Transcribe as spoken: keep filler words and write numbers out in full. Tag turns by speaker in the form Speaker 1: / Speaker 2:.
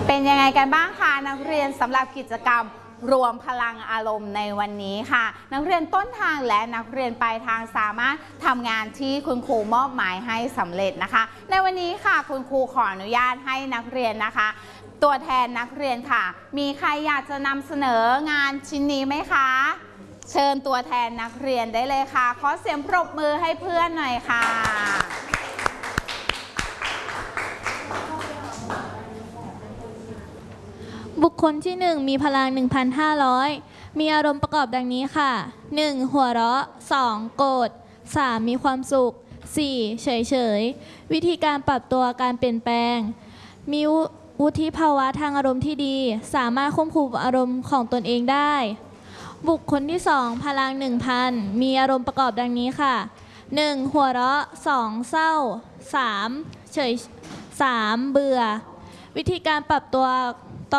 Speaker 1: เป็นยังไงกันบ้างคะนักเรียนสำหรับกิจกรรมรวมพลังอารมณ์ในวันนี้ค่ะนักเรียนต้นทางและนักเรียนปลายทางสามารถทำงานที่คุณครูมอบหมายให้สำเร็จนะคะในวันนี้ค่ะคุณครูขออนุญาตให้นักเรียนนะคะตัวแทนนักเรียนค่ะมีใครอยากจะนำเสนองานชิ้นนี้ไหมคะเชิญตัวแทนนักเรียนได้เลยค่ะขอเสียงปรบมือให้เพื่อนหน่อยค่ะ
Speaker 2: บุคคลที่หนึ่งมีพลัง หนึ่งพันห้าร้อย มีอารมณ์ประกอบดังนี้ค่ะ หนึ่ง หัวเราะ สอง โกรธ สาม มีความสุข สี่ เฉยเฉยวิธีการปรับตัวการเปลี่ยนแปลงมีวุฒิภาวะทางอารมณ์ที่ดีสามารถควบคุมอารมณ์ของตนเองได้บุคคลที่สองพลัง หนึ่งพัน มีอารมณ์ประกอบดังนี้ค่ะ หนึ่ง หัวเราะ สอง เศร้า สาม เฉย สาม เบื่อวิธีการปรับตัว